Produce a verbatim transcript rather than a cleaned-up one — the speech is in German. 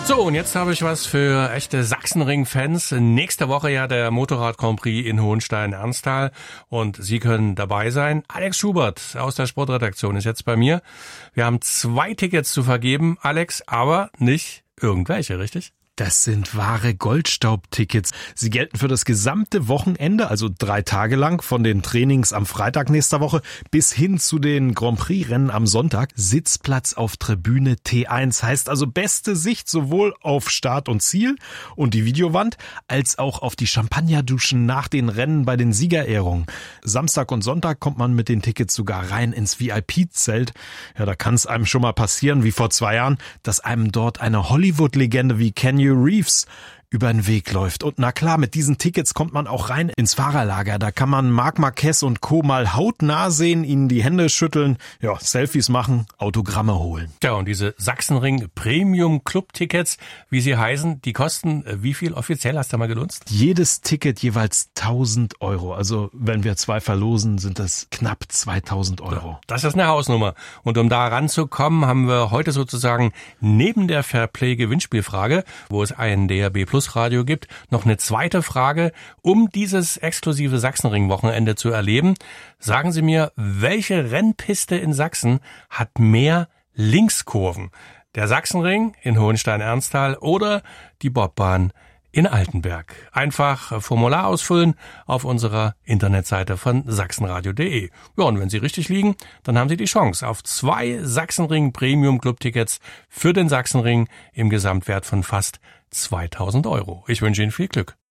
So, und jetzt habe ich was für echte Sachsenring-Fans. Nächste Woche ja der Motorrad-Grand Prix in Hohenstein-Ernsthal und Sie können dabei sein. Alex Schubert aus der Sportredaktion ist jetzt bei mir. Wir haben zwei Tickets zu vergeben, Alex, aber nicht irgendwelche, richtig? Das sind wahre Goldstaubtickets. Sie gelten für das gesamte Wochenende, also drei Tage lang, von den Trainings am Freitag nächster Woche bis hin zu den Grand Prix-Rennen am Sonntag. Sitzplatz auf Tribüne T eins heißt also beste Sicht sowohl auf Start und Ziel und die Videowand, als auch auf die Champagnerduschen nach den Rennen bei den Siegerehrungen. Samstag und Sonntag kommt man mit den Tickets sogar rein ins V I P-Zelt. Ja, da kann es einem schon mal passieren, wie vor zwei Jahren, dass einem dort eine Hollywood-Legende wie Keanu Reeves über den Weg läuft. Und na klar, mit diesen Tickets kommt man auch rein ins Fahrerlager. Da kann man Marc Marquez und Co. mal hautnah sehen, ihnen die Hände schütteln, ja, Selfies machen, Autogramme holen. Ja, und diese Sachsenring Premium Club Tickets, wie sie heißen, die kosten äh, wie viel offiziell, hast du mal gelunzt? Jedes Ticket jeweils tausend Euro. Also wenn wir zwei verlosen, sind das knapp zweitausend Euro. Ja, das ist eine Hausnummer. Und um da ranzukommen, haben wir heute sozusagen neben der Fairplay Gewinnspielfrage, wo es einen D R B Plus Radio gibt, noch eine zweite Frage, um dieses exklusive Sachsenring-Wochenende zu erleben. Sagen Sie mir, welche Rennpiste in Sachsen hat mehr Linkskurven? Der Sachsenring in Hohenstein-Ernsthal oder die Bobbahn in Altenberg? Einfach Formular ausfüllen auf unserer Internetseite von sachsenradio punkt de. Ja, und wenn Sie richtig liegen, dann haben Sie die Chance auf zwei Sachsenring Premium Club Tickets für den Sachsenring im Gesamtwert von fast zweitausend Euro. Ich wünsche Ihnen viel Glück.